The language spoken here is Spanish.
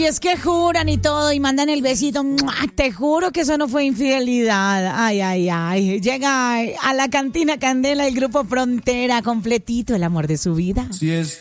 Y es que juran y todo y mandan el besito. ¡Mua! Te juro que eso no fue infidelidad. Ay, ay, ay. Llega a la cantina Candela el grupo Frontera, completito, el amor de su vida. Si es